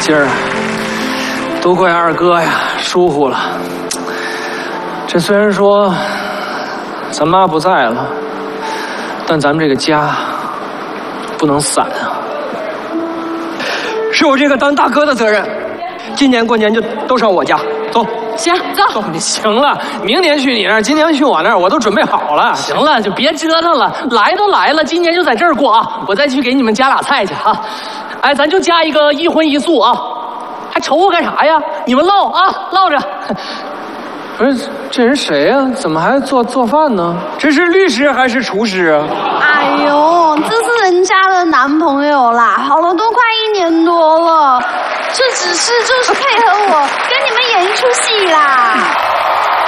今儿多亏二哥呀，疏忽了。这虽然说咱妈不在了，但咱们这个家不能散啊。 是我这个当大哥的责任。今年过年就都上我家，走。 行，走。 你行了，明年去你那儿，今年去我那儿，我都准备好了。 行了，就别折腾了，来都来了，今年就在这儿过啊！我再去给你们加俩菜去啊！哎，咱就加一个一荤一素啊！还愁我干啥呀？你们唠啊，唠着。 不是，这人谁呀？怎么还做饭呢？ 这是律师还是厨师啊？ 哎呦，这是人家的男朋友啦，好了都快1年多了，这只是就是配合我跟你们演一出戏啦。